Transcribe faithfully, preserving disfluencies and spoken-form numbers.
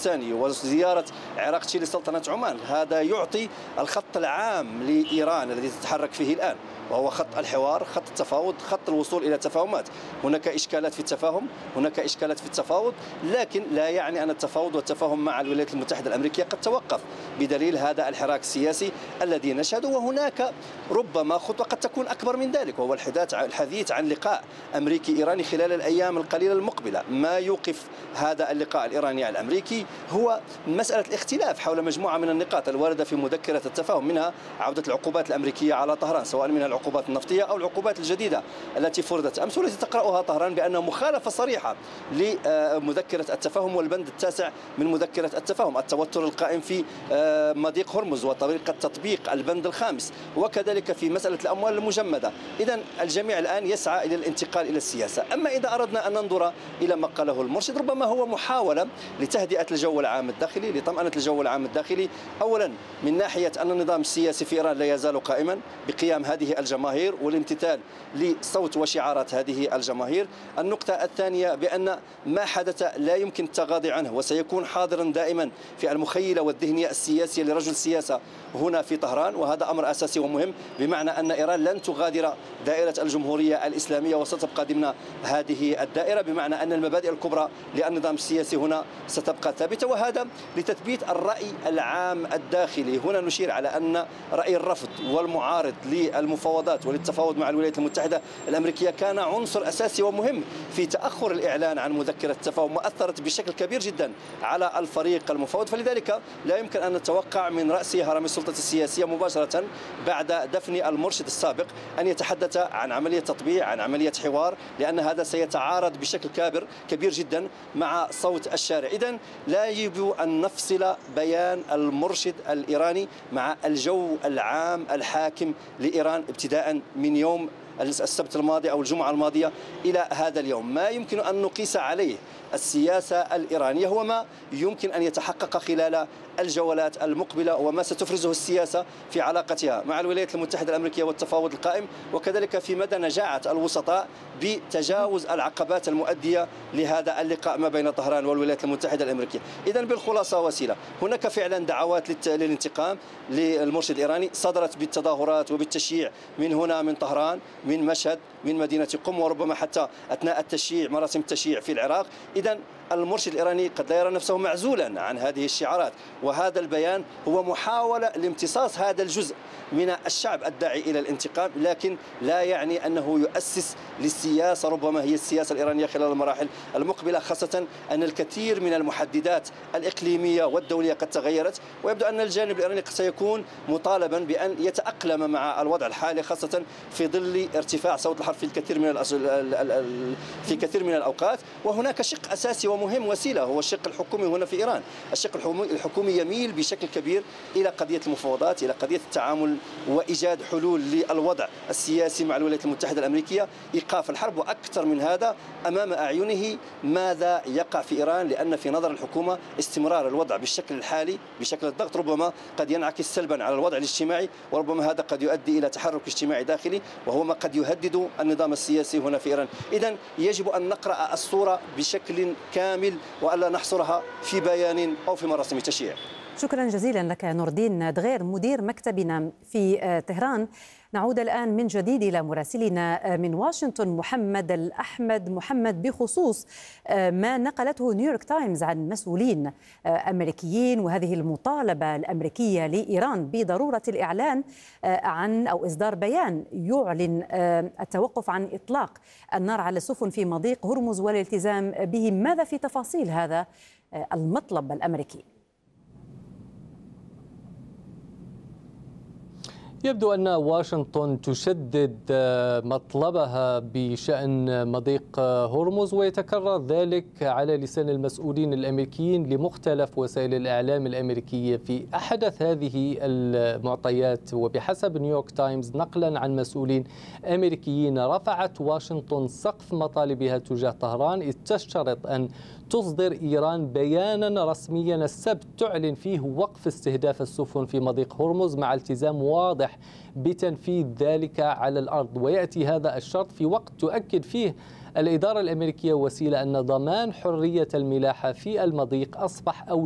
الثاني وزيارة عراقتي لسلطنة عمان، هذا يعطي الخط العام لإيران الذي تتحرك فيه الآن، وهو خط الحوار، خط التفاوض، خط الوصول إلى تفاهمات. هناك إشكالات في التفاهم، هناك إشكالات في التفاوض، لكن لا يعني أن التفاوض والتفاهم مع الولايات المتحدة الأمريكية قد توقف بدليل هذا الحراك السياسي الذي نشهده. وهناك ربما خطوة قد تكون أكبر من ذلك، وهو الحديث عن لقاء أمريكي إيراني خلال الأيام القليلة المقبلة. ما يوقف هذا اللقاء الإيراني الأمريكي هو مسألة الاختلاف حول مجموعة من النقاط الواردة في مذكرة التفاهم، منها عودة العقوبات الأمريكية على طهران، سواء من العقوبات النفطية أو العقوبات الجديدة التي فرضت أمس والتي تقرأها طهران بأنها مخالفة صريحة لمذكرة التفاهم والبند التاسع من مذكرة التفاهم، التوتر القائم في مضيق هرمز وطريقة تطبيق البند الخامس، وكذلك في مسألة الأموال المجمدة. إذن الجميع الآن يسعى إلى الانتقال إلى السياسة. أما إذا أردنا أن ننظر إلى ما قاله المرشد، ربما هو محاولة لتهدئة الجو العام الداخلي، لطمأنة الجو العام الداخلي، أولا من ناحية أن النظام السياسي في إيران لا يزال قائما بقيام هذه الجماهير والامتثال لصوت وشعارات هذه الجماهير. النقطة الثانية بأن ما حدث لا يمكن التغاضي عنه وسيكون حاضرا دائما في المخيلة والذهنية السياسية لرجل السياسة هنا في طهران، وهذا أمر أساسي ومهم، بمعنى أن إيران لن تغادر دائرة الجمهورية الإسلامية وستبقى ضمن هذه الدائرة، بمعنى أن المبادئ الكبرى للنظام السياسي هنا ستبقى ثابتة. وهذا لتثبيت الرأي العام الداخلي. هنا نشير على أن رأي الرفض والمعارض للمفاوضات وللتفاوض مع الولايات المتحدة الأمريكية كان عنصر أساسي ومهم في تأخر الإعلان عن مذكرة التفاهم، وأثرت بشكل كبير جدا على الفريق المفاوض. فلذلك لا يمكن أن نتوقع من رأس هرم السلطة السياسية مباشرة بعد دفن المرشد السابق أن يتحدث عن عملية تطبيع، عن عملية حوار، لأن هذا سيتعارض بشكل كبير كبير جدا مع صوت الشارع. إذن لا يجب أن نفصل بيان المرشد الإيراني مع الجو العام الحاكم لإيران ابتداء من يوم السبت الماضي أو الجمعة الماضية إلى هذا اليوم. ما يمكن أن نقيس عليه السياسة الإيرانية هو ما يمكن أن يتحقق خلال الجولات المقبلة وما ستفرزه السياسة في علاقتها مع الولايات المتحدة الأمريكية والتفاوض القائم، وكذلك في مدى نجاعة الوسطاء بتجاوز العقبات المؤدية لهذا اللقاء ما بين طهران والولايات المتحدة الأمريكية. إذن بالخلاصة وسيلة، هناك فعلا دعوات للانتقام للمرشد الإيراني صدرت بالتظاهرات وبالتشييع من هنا من طهران، من مشهد، من مدينة قم، وربما حتى أثناء التشييع مراسم التشييع في العراق. إذن المرشد الإيراني قد لا يرى نفسه معزولا عن هذه الشعارات، وهذا البيان هو محاولة لامتصاص هذا الجزء من الشعب الداعي إلى الانتقام، لكن لا يعني أنه يؤسس للسياسة ربما هي السياسة الإيرانية خلال المراحل المقبلة، خاصة أن الكثير من المحددات الإقليمية والدولية قد تغيرت، ويبدو أن الجانب الإيراني سيكون مطالبا بأن يتأقلم مع الوضع الحالي، خاصة في ظل ارتفاع صوت الحرب في الكثير من في كثير من الأوقات. وهناك شق أساسي ومهم وسيلة هو الشق الحكومي هنا في إيران. الشق الحكومي يميل بشكل كبير إلى قضية المفاوضات، إلى قضية التعامل وإيجاد حلول للوضع السياسي مع الولايات المتحدة الأمريكية، إيقاف الحرب، وأكثر من هذا أمام أعينه ماذا يقع في إيران، لأن في نظر الحكومة استمرار الوضع بالشكل الحالي بشكل الضغط ربما قد ينعكس سلبا على الوضع الاجتماعي، وربما هذا قد يؤدي إلى تحرك اجتماعي داخلي وهو ما قد يهدد النظام السياسي هنا في إيران. إذن يجب أن نقرأ الصورة بشكل كامل وألا نحصرها في بيان أو في مراسم تشييع. شكرا جزيلا لك نور الدين دغير مدير مكتبنا في طهران. نعود الآن من جديد إلى مراسلنا من واشنطن محمد الأحمد. محمد، بخصوص ما نقلته نيويورك تايمز عن مسؤولين أمريكيين وهذه المطالبة الأمريكية لإيران بضرورة الإعلان عن أو إصدار بيان يعلن التوقف عن إطلاق النار على السفن في مضيق هرمز والالتزام به، ماذا في تفاصيل هذا المطلب الأمريكي؟ يبدو أن واشنطن تشدد مطلبها بشأن مضيق هرمز، ويتكرر ذلك على لسان المسؤولين الأمريكيين لمختلف وسائل الإعلام الأمريكية في أحدث هذه المعطيات. وبحسب نيويورك تايمز نقلا عن مسؤولين أمريكيين، رفعت واشنطن سقف مطالبها تجاه طهران، إذ تشترط أن تصدر إيران بيانا رسميا السبت تعلن فيه وقف استهداف السفن في مضيق هرمز مع التزام واضح بتنفيذ ذلك على الأرض. ويأتي هذا الشرط في وقت تؤكد فيه الإدارة الأمريكية وسيلة أن ضمان حرية الملاحة في المضيق أصبح أولوية